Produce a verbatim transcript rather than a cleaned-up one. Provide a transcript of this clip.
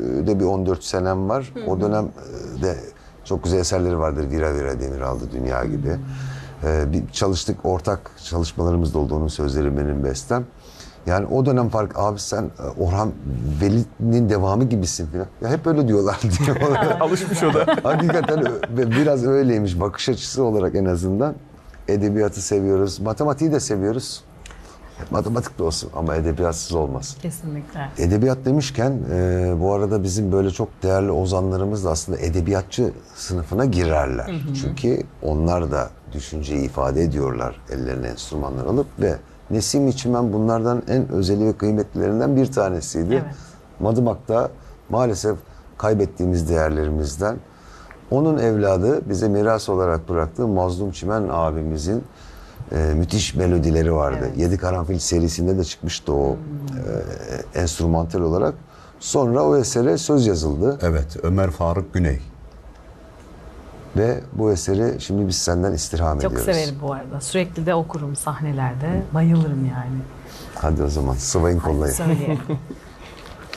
de bir on dört senem var. Hı hı. O dönemde çok güzel eserleri vardır. Vira Vira Demir aldı Dünya gibi. Hı hı. Ee, bir çalıştık, ortak çalışmalarımız da oldu. Onun sözleri benim bestem. Yani o dönem fark, abi sen Orhan Veli'nin devamı gibisin falan. Ya hep öyle diyorlar diyor. Alışmış o da. Hakikaten biraz öyleymiş bakış açısı olarak en azından. Edebiyatı seviyoruz, matematiği de seviyoruz. Matematik de olsun ama edebiyatsız olmaz. Kesinlikle. Edebiyat demişken e, bu arada bizim böyle çok değerli ozanlarımız da aslında edebiyatçı sınıfına girerler. Hı hı. Çünkü onlar da düşünceyi ifade ediyorlar ellerine enstrümanlar alıp ve Nesimi Çimen bunlardan en özeli ve kıymetlilerinden bir tanesiydi. Evet. Madımak da maalesef kaybettiğimiz değerlerimizden. Onun evladı bize miras olarak bıraktığı Mazlum Çimen abimizin e, müthiş melodileri vardı. Evet. Yedi Karanfil serisinde de çıkmıştı o hmm. e, enstrümantal olarak. Sonra o esere söz yazıldı. Evet, Ömer Faruk Güney. Ve bu eseri şimdi biz senden istirham Çok ediyoruz. Çok severim bu arada. Sürekli de okurum sahnelerde. Bayılırım yani. Hadi o zaman sıvayın kollayı. Hadi söyleyelim.